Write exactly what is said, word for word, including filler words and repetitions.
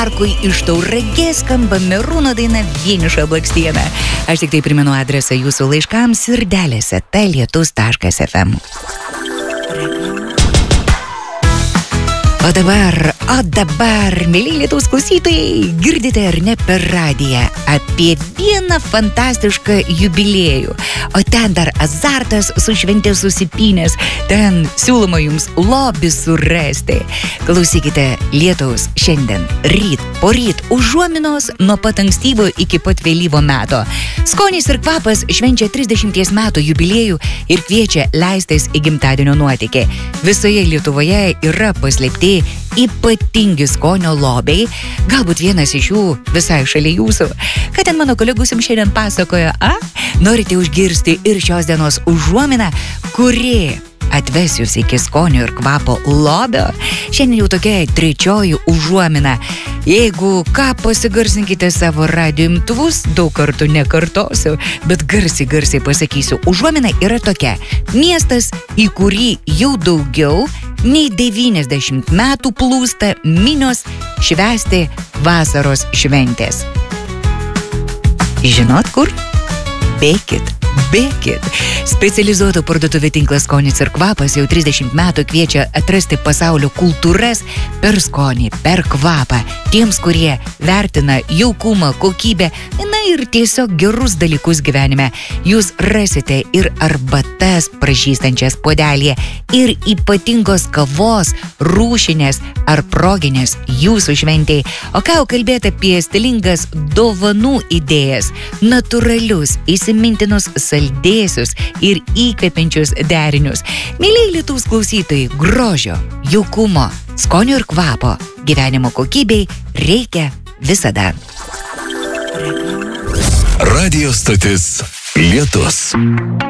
Arkui iš Tauragės skamba Merūno daina Vieniša blakstiena. Aš tik tai primenu adresą jūsų laiškams sirdelėse talietus taškas ef em. O dabar, o dabar, mėly Lietuvos klausytojai, girdite ar ne per radiją apie vieną fantastišką jubiliejų. O ten dar azartas su šventė susipynęs, ten siūloma jums lobį surasti. Klausykite Lietuvos šiandien, ryt, poryt, užuominos nuo pat ankstyvo iki pat vėlyvo meto. Skonis ir kvapas švenčia trisdešimties metų jubiliejų ir kviečia leistis į gimtadienio nuotykį. Visoje Lietuvoje yra paslėpti ypatingi skonio lobiai, galbūt vienas iš jų visai šalia jūsų. Ką ten mano kolegus jums šiandien pasakojo, a? Norite užgirsti ir šios dienos užuominą, kuri atves jūs iki skonio ir kvapo lobio? Šiandien jau tokia trečioji užuomina. Jeigu ką, pasigarsinkite savo radijo imtuvus, daug kartų nekartosiu, bet garsiai, garsiai pasakysiu. Užuomina yra tokia. Miestas, į kurį jau daugiau nei devyniasdešimt metų plūsta minios švęsti vasaros šventės. Žinot kur? Bėkit, bėkit. Specializuotų parduotuvių tinklas Skonis ir kvapas jau trisdešimt metų kviečia atrasti pasaulio kultūras per skonį, per kvapą. Tiems, kurie vertina jaukumą, kokybę, na ir tiesiog gerus dalykus gyvenime. Jūs rasite ir arbatas pražystančias puodelėje, ir ypatingos kavos, rūšinės ar proginės jūsų šventėj. O ką jau kalbėti apie stilingas dovanų idėjas, natūralius, įsimintinus saldėsius ir įkvepiančius derinius. Mėlyje Lietuvos klausytojai, grožio, jaukumo, skonio ir kvapo, gyvenimo kokybei reikia visada. Radio stotis Lietus.